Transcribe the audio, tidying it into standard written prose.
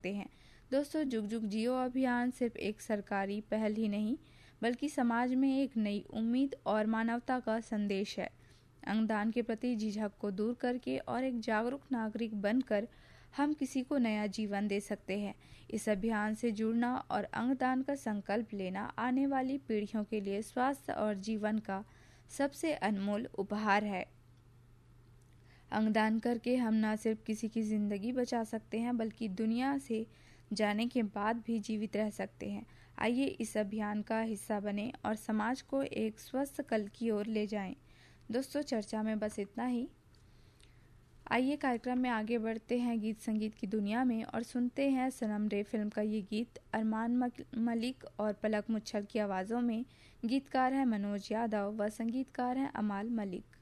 सकते हैं। दोस्तों, जुग जुग जियो अभियान सिर्फ एक सरकारी पहल ही नहीं, बल्कि समाज में एक नई उम्मीद और मानवता का संदेश है। अंगदान के प्रति झिझक को दूर करके और एक जागरूक नागरिक बनकर हम किसी को नया जीवन दे सकते हैं। इस अभियान से जुड़ना और अंगदान का संकल्प लेना आने वाली पीढ़ियों के लिए स्वास्थ्य और जीवन का सबसे अनमोल उपहार है। अंगदान करके हम न सिर्फ किसी की जिंदगी बचा सकते हैं, बल्कि दुनिया से जाने के बाद भी जीवित रह सकते हैं। आइए इस अभियान का हिस्सा बने और समाज को एक स्वस्थ कल की ओर ले जाएं। दोस्तों, चर्चा में बस इतना ही। आइए कार्यक्रम में आगे बढ़ते हैं गीत संगीत की दुनिया में और सुनते हैं सनम रे फिल्म का ये गीत। अरमान मलिक और पलक मुच्छल की आवाज़ों में। गीतकार है मनोज यादव व संगीतकार है अमाल मलिक।